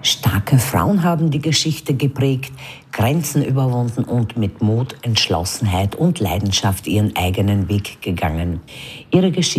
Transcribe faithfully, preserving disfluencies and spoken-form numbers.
Starke Frauen haben die Geschichte geprägt, Grenzen überwunden und mit Mut, Entschlossenheit und Leidenschaft ihren eigenen Weg gegangen. Ihre Geschichte